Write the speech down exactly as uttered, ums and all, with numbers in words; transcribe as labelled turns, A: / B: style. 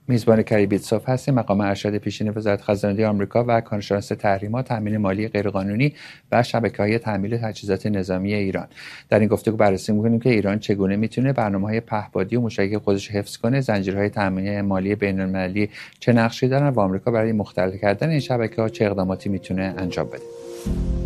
A: میزبان کریبیتسوف هستیم. مقام ارشد پیشین وزارت خزانه آمریکا و کارشناس تحریمات، تامین مالی غیرقانونی و شبکه‌های تحمیل تجهیزات نظامی ایران. در این گفتگو بررسی می‌کنیم که ایران چگونه میتونه برنامه‌های پهپادی و مشترک خودش حفظ کنه، زنجیرهای تامین مالی بین‌المللی چه نقشی دارن و آمریکا برای مختل کردن این شبکه‌ها چه اقداماتی میتونه انجام بده.